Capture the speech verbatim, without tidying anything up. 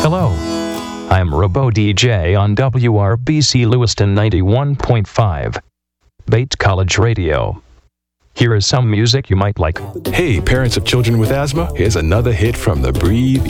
Hello, I'm Robo D J on W R B C Lewiston ninety-one point five, Bates College Radio. Here is some music you might like. Hey, parents of children with asthma, here's another hit from the Breathe